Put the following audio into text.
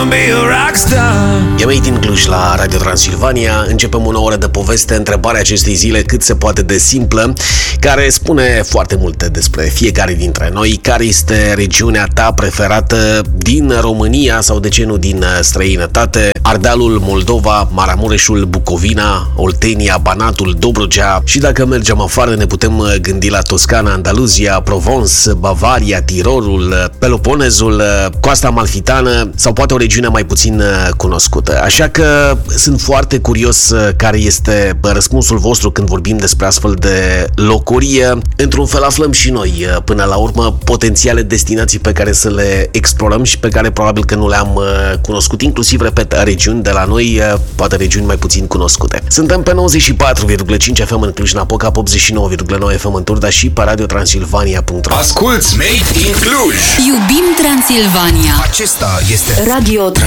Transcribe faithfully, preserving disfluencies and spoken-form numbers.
wanna be a rockstar. E Made in Cluj la Radio Transilvania. Începem o nouă oră de poveste. Întrebarea acestei zile cât se poate de simplă, care spune foarte multe despre fiecare dintre noi. Care este regiunea ta preferată din România sau de ce nu din străinătate? Ardealul, Moldova, Maramureșul, Bucovina, Oltenia, Banatul, Dobrogea. Și dacă mergem afară ne putem gândi la Toscana, Andaluzia, Provence, Bavaria, Tirolul, Peloponezul, Coasta Amalfitană sau poate o regiune mai puțin cunoscută. Așa că sunt foarte curios care este răspunsul vostru când vorbim despre astfel de locuri. Într-un fel aflăm și noi până la urmă potențiale destinații pe care să le explorăm și pe care probabil că nu le-am cunoscut, inclusiv, repet, regiuni de la noi, poate regiuni mai puțin cunoscute. Suntem pe nouăzeci și patru virgulă cinci F M în Cluj-Napoca, pe optzeci și nouă virgulă nouă F M în Turda și pe radio transilvania punct ro. Asculți Made in Cluj. Iubim Transilvania. Acesta este Radio